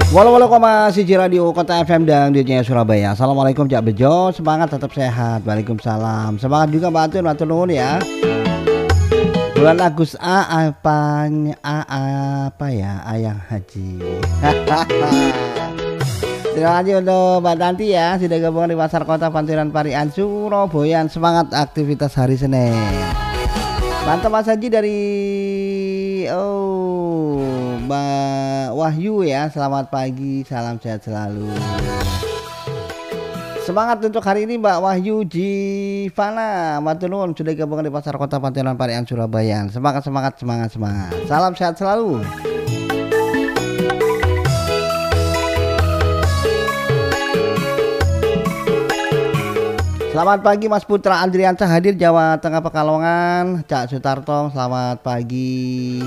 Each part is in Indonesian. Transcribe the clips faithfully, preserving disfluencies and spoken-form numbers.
Walau walau koma siji radio Kota F M dan Dutnya Surabaya. Assalamualaikum Cak Bejo, semangat tetap sehat. Waalaikumsalam. Semangat juga Mbak Atun, matur nuwun ya. Bulan Agus A apa A apa ya Ayang Haji. Terima kasih untuk Mbak Tanti ya, sudah gabung di Pasar Kota Panturan Parian Surabaya. Semangat aktivitas hari Senin. Mantap Mas Haji dari oh Mbak Wahyu ya. Selamat pagi, salam sehat selalu. Semangat untuk hari ini Mbak Wahyu Jivana. Matur nuwun sudah gabung di Pasar Kota Panturan Parian Surabaya. Semangat semangat semangat semangat. Salam sehat selalu. Selamat pagi Mas Putra Andriansyah hadir Jawa Tengah Pekalongan. Cak Sutarto selamat pagi.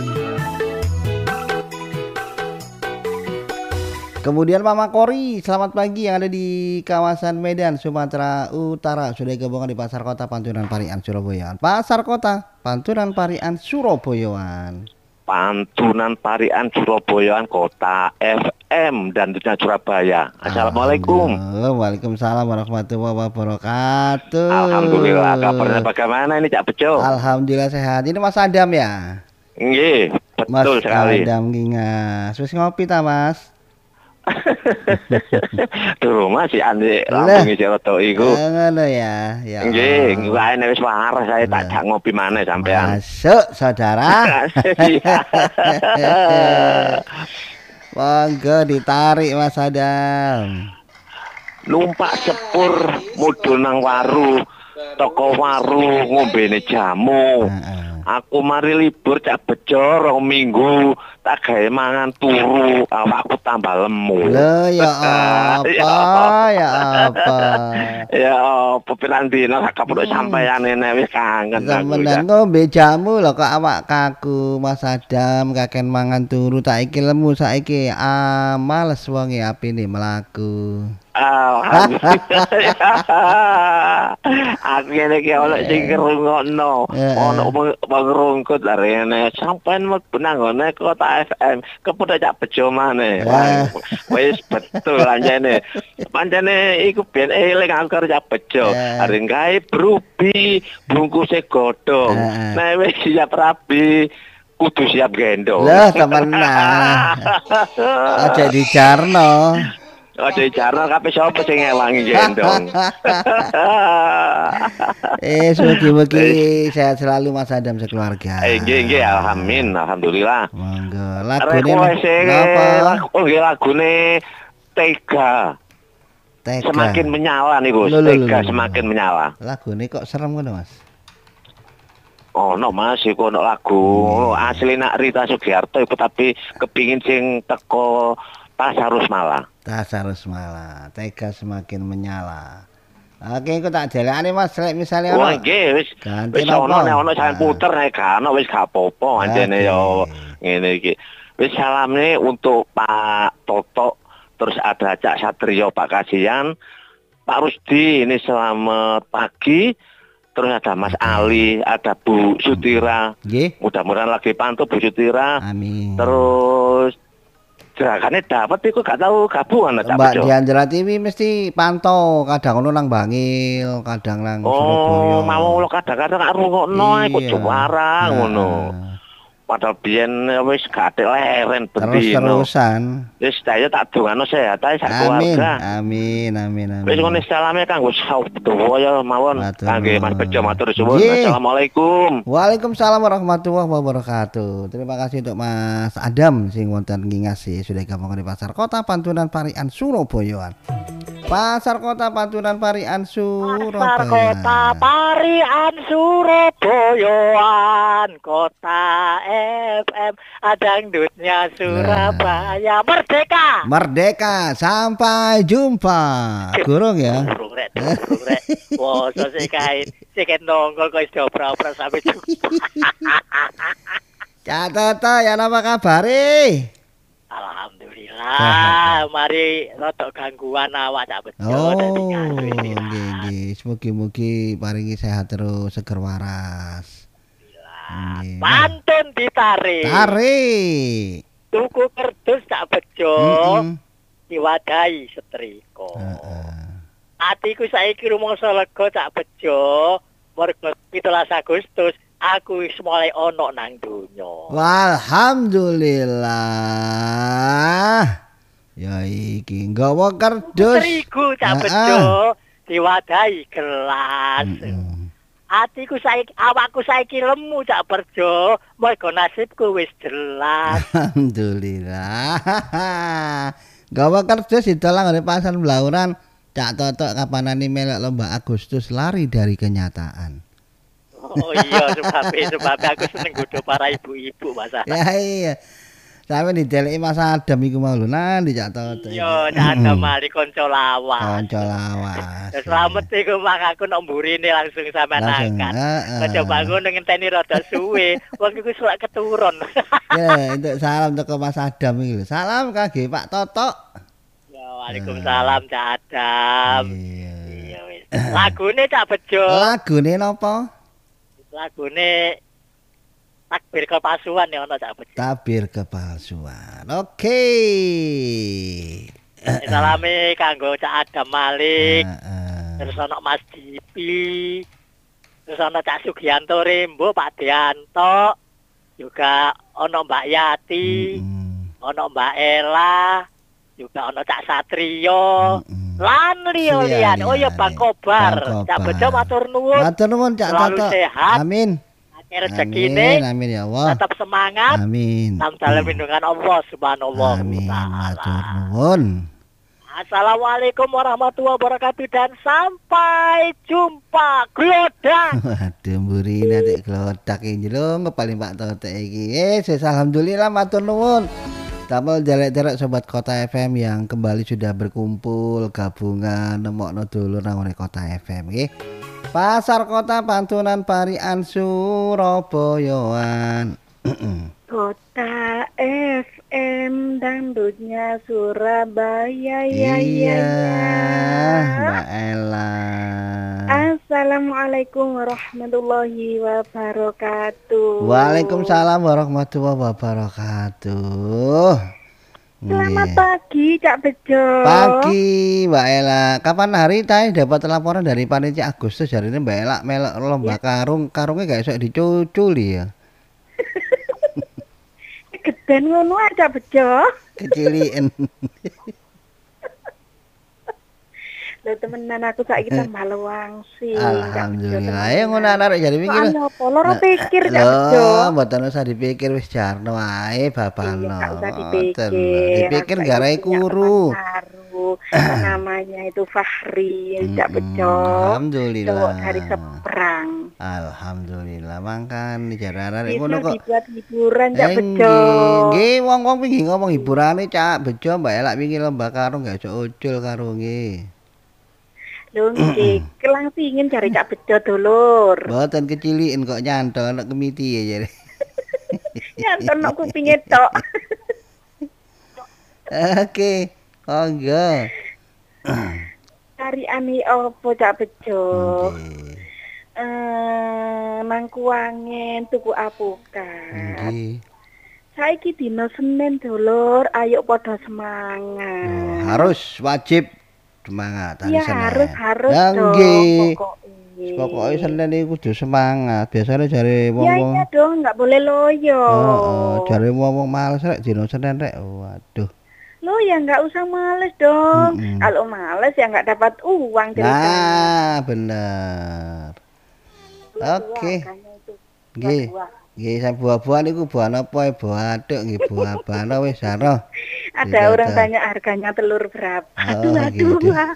Kemudian Mama Kori selamat pagi yang ada di kawasan Medan Sumatera Utara. Sudah gabungan di Pasar Kota Panturan Parian Surabaya. Pasar Kota Panturan Parian Surabaya. Pantunan Parian Surabaya Kota F M dan Dutnya Surabaya. Assalamualaikum. Waalaikumsalam warahmatullahi wabarakatuh. Alhamdulillah. Kabarnya bagaimana ini Cak Bejo? Alhamdulillah sehat. Ini Mas Adam ya? Nggih, betul Mas sekali. Mas Adam Gingas. Wis ngopi ta Mas? Duh masih ande lambung iki rada iku. Ngono ya. Ya. Nggih, wae wis waras saya tak jak ngopi maneh sampean. Masuk saudara. Monggo ditarik Mas Adam. Numpak sepur mudhun nang waru, toko waru ngombene jamu. Heeh. Aku mari libur Cak Bejo rong minggu tak gawe mangan turu awakku tambah lemu. Lho ya apa ya apa. Ya apa pirang dina sak kepethuk sampeyan ene wis kangen aku. Sampeyan ngombe jamu lho kok awak kaku Mas Adam kaken mangan turu tak iki lemu saiki ah males wonge apine mlaku. Alhamdulillah. Aku ngene iki ono sing ngrungokno. Ono pengrungkut lah rene sampean mlebu nang ngene Kota F M kepethuk Cak Bejo maneh. Wis betul anjene. Pancene iku ben eling aku karo Cak Bejo. Areng gawe brubi bungkuse godhong. Nek wis siap rabi kudu siap gendong. Lah temenan. Aja dijarno. Aja dijarno kabeh sapa sing ngewangi gendong. Eh mugi-mugi sehat selalu Mas Adam sekeluarga. Eh nggih nggih alhamdulillah alhamdulillah. Monggo lagune napa? Oh nggih lagune Tega. Tega. Semakin menyala niku, Tega semakin menyala. Lagune kok serem ngono Mas? Oh no Mas iku ono lagu asli nak Rita Sugiarto iku tapi kepingin sing teko Tasarus Malah. Tasarus Malah, Tega semakin menyala. Oke, aku tak jalane Mas, lek misale ono. ono. Oh nggih wis. Ganti Wis ono nek ono sampeyan puter nek gak ono wis gak apa-apa anjene yo ngene iki. Wis salamne untuk Pak Toto, terus ada Cak Satrio, Pak Kasihan, Pak Rusdi ini selamat pagi. Terus ada Mas Ali, ada Bu Sutira. Nggih. Mudah-mudahan lagi pantau Bu Sutira. Amin. Terus gerakannya dapat iku gak tahu gabungan Cak Mbak Bejo. Diandra T V mesti pantau, kadang ono nang Bangil, kadang nang Surabaya. Oh, mau lo kadang-kadang gak rungokno iku juara ngono. Padahal biyen wis gak ada leren bendino. Terus-terusan. Wis saya tak dongano sehat ae sak Amin. keluarga. Amin, amin, amin. Wis ngene salame kanggo sadaya mawon. Kangge Mas Bejo matur suwun. Nggih. Assalamualaikum. Waalaikumsalam warahmatullahi wabarakatuh. Terima kasih untuk Mas Adam sing wonten Ngingas sudah gabung di Pasar Kota Pantunan Parian Surabaya. Pasar Kota Pantunan Parian Surabaya. Pasar Kota Parian Surabaya. Kota F M dangdutnya Surabaya. Merdeka. Merdeka, sampai jumpa. Gurung ya. Burung rek, burung rek. Wah, so sik kae sik nongol kok iso opera-opera sampai jumpa. Catata ya apa kabare? Alhamdulillah. Mari rodok gangguan awak Cak Bejo dadi ngaso Oh, iki. nggih nggih. Mugi-mugi paringi sehat terus, seger waras. Nggih. Pantun ditarik. Tarik. Tuku kerdus Cak Bejo. Mm-mm. diwadahi setrika. Heeh. Atiku saiki rumangsa lega Cak Bejo, mergo pitulas Agustus aku wis mulai ana nang donya. Alhamdulillah. Ya iki nggawa kardus. Terigu Cak Bejo diwadahi gelas. Mm-mm. Atiku saiki awakku saiki lemu Cak Bejo, mergo nasibku wis jelas. Alhamdulillah. Gawa kardus didolang oleh pasar Blauran. Cak Totok kapanane melok lomba Agustus lari dari kenyataan. Oh iya, sebabnya sebabnya aku seneng godho para ibu-ibu Mas. Ya iya. Sampe dideleki Mas Adam iku mau lho nanti Cak Totok. Iya, Cak Adam mari kanca lawas. Kanca lawas. Wis slamet iku mak aku nok mburine langsung sampean Langsung, angkat. heeh. Aja bangun ngenteni rada suwe, wong iku surak keturun. Ya, untuk salam teko Mas Adam iki lho. Salam kangge Pak Totok. Ya, Waalaikumsalam Cak Adam. Iya. Iya wis. Lagune Cak Bejo. Lagune napa? Lagune Takbir Kepasuhan ya ono Cak Bejo. Tabir kepalsuan. Oke. Salame kanggo Cak Adam Malik. Heeh. Terus ono Mas Dipi. Terus ono Cak Sugianto Rembo, Pak Dianto. Juga ono Mbak Yati, Mm-mm. ono Mbak Ella, juga ono Cak Satrio. Mm-mm. Lan liyan. Oh ya Bang Kobar. Bang Cak Kobar. Bejo matur nuwun. Matur nuwun Cak Selalu Totok. sehat. Amin. Akeh rezekine, Amin, amin ya Allah. tetap semangat. Amin. Dalam dalam lindungan Allah Subhanahu wa Amin. Matur taala. nuwun. Assalamualaikum warahmatullahi wabarakatuh dan sampai jumpa glodang. Waduh mburi nanti glodak iki lho paling Pak Totok iki. Eh, ses alhamdulillah matur nuwun. Damel derek-derek sobat Kota F M yang kembali sudah berkumpul gabungan nemokno dulur nang Kota F M nggih. Pasar Kota Pantunan Parian Surabayaan. Kota F M dangdutnya Surabaya ya Iya, ya Mbak Ella. Assalamualaikum warahmatullahi wabarakatuh. Waalaikumsalam warahmatullahi wabarakatuh. Selamat Nggih. pagi Cak Bejo. Pagi Mbak Ella. Kapan hari tadi dapat laporan dari panitia Agustus hari ini Mbak Ella melok lomba karung. Karungnya gak iso dicuculi ya. Geden ngono ae Cak Bejo. Kecilin. Lho temenan aku saiki tambah luangsi. Alhamdulillah. Ya ngono arek jadi mikir. Soalnya apa loro pikir Cak Bejo. Loh, mboten usah dipikir wis jarno ae babano. Iya, gak usah Mboten. dipikir. Dipikir Aku garai punya teman kuru. baru. Namanya itu Fahri, Cak Mm-mm, Bejo. Alhamdulillah. Cowok dari Seberang. Alhamdulillah mangkan jarana nek Bisa ngono kok. dibuat hiburan Cak Eh, Bejo. Nggih, nggih wong-wong pingin ngomong hiburane Cak Bejo Mbak Elak pingin lomba karung gak iso ucul karunge. Lho nggih, kelang pingin cari Cak Bejo dulur. Mboten kecilikin kok nyantol nek kemiti ya jare. Nyanton nek kupinge tok. Oke, monggo. Cari ani opo Cak Bejo? Nggih. Eh, nang Kuangen tuku apukat. Nggih. Saiki dina Senin dulur, ayo padha Oh, semangat. harus wajib semangat hari Iya Senin. harus harus Ya, dong nggih. pokoknya. Pokoknya Senin iki kudu semangat. Biasanya jare Iya wong-wong iya dong, nggak boleh loyo. Heeh, jare wong-wong males rek dina Senin rek. Waduh. Lo ya nggak usah males dong. Mm-mm. Kalau males ya nggak dapat uang ceritanya. Nah, bener. Buah-buah Oke. harganya itu, Nggih. buah-buah. Nggih, sak buah-buahan iku buah apa ya? Buah aduk nggih, buah bano wis jaro. Ada Tidak orang ada. tanya harganya telur berapa. Oh, Aduh aduh. gitu. Wah.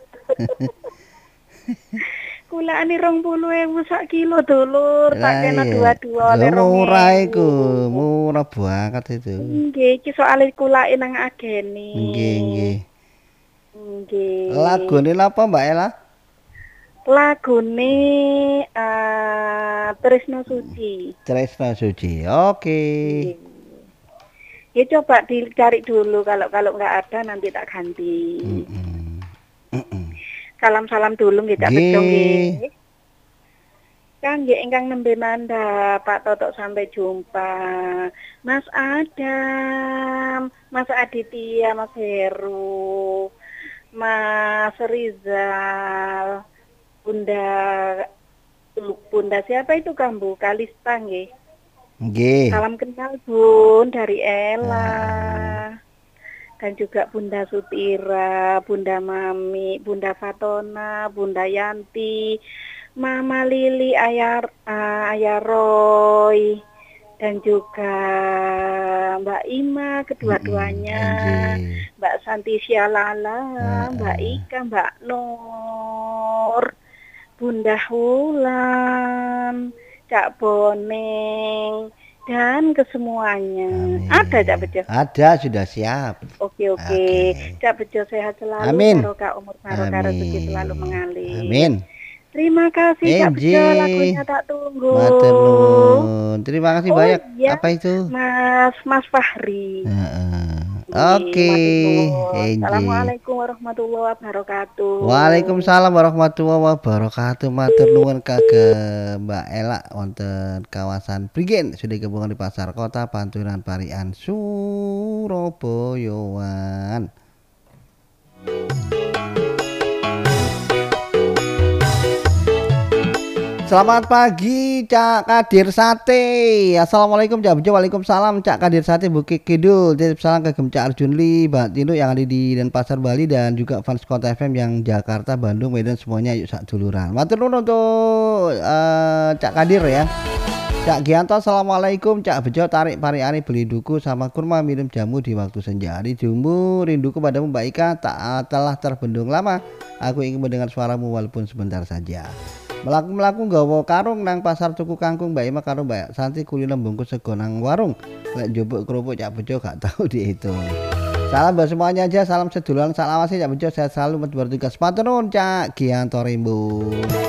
Kula ini rong puluh ewu sak kilo dulur, tak Lah, kena iya. dua-dua Ya, oleh rong murah ewu. iku, murah banget itu. Nggih, iki soalnya kulake nang agene. Nggih, nggih. Nggih. Lagune napa Mbak Ella? Lagune eh Tresno Suci. Tresno Suci. Oke. Ya coba dicari dulu, kalau kalau nggak ada nanti tak ganti. Mm-mm. Mm-mm. Salam-salam dulu nggih Cak Nggih. Bejo nggih. Kangge ingkang nembe manda, Pak Toto sampai jumpa. Mas Adam, Mas Aditya, Mas Heru, Mas Rizal, Bunda Bunda siapa itu Kambu? Kalista nggih. Nggih. Salam kenal Bun dari Ella. Dan juga Bunda Sutira, Bunda Mami, Bunda Fatona, Bunda Yanti, Mama Lili, Ayar, uh, Ayah Roy, dan juga Mbak Ima, kedua-duanya, mm-hmm. Mbak Santi Syalala, uh, Mbak Ika, Mbak Nur, Bunda Hulan, Cak Boneng, dan kesemuanya. Amin. Ada Cak Bejo? Ada, sudah siap. Oke oke. Okay. Cak Bejo sehat selalu. Amin. Barokah umur barokah rezeki selalu mengalir. Amin. Terima kasih Cak Bejo, lagunya tak tunggu. Matur nuwun. Terima kasih oh, banyak. Iya. Apa itu? Mas Mas Fahri. Uh-uh. Oke. Okay. Assalamualaikum warahmatullahi wabarakatuh. Waalaikumsalam warahmatullahi wabarakatuh. Matur nuwun kagem Mbak Ela wonten kawasan Prigen sudah gabungan di Pasar Kota Panturan Parian Surabayaan. Selamat pagi Cak Kadir Sate. Assalamualaikum Cak Bejo. Waalaikumsalam Cak Kadir Sate Bukit Kidul. Titip salam ke Cak Arjun Lee, Mbak Tino yang ada di Denpasar Bali dan juga fans Kota F M yang Jakarta, Bandung, Medan semuanya yuk sak duluran. Matur nuwun untuk uh, Cak Kadir ya. Cak Gianto, assalamualaikum Cak Bejo, tarik pari-ari beli duku sama kurma minum jamu di waktu senja. Rindumu, rinduku padamu Mbak Ika tak telah terbendung lama. Aku ingin mendengar suaramu walaupun sebentar saja. Melaku-melaku nggawa karung nang pasar tuku kangkung Mbak Ima karo Mbak Santi kuliner bungkus sego nang warung. Lek njupuk kerupuk Cak Bejo gak tahu dihitung. Salam buat semuanya aja, salam seduluran, salam asih Cak Bejo, sehat selalu bertugas. Matur nuwun Cak Gianto Rimbu.